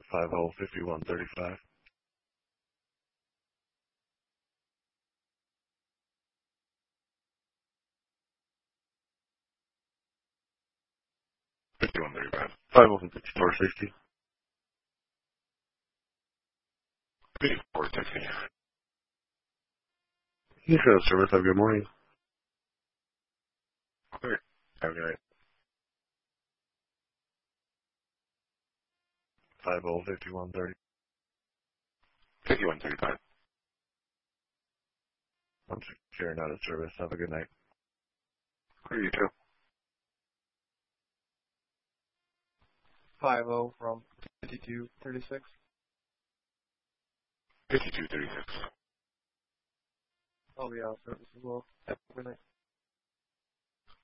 505135. 5135. 505460. 5460. You should have service. Have a good morning. Okay. Have a good night. 505130. 5135. I'm securing out of service. Have a good night. You too. 50 from 5236. 5236. I'll be out of service as well. Have a good night.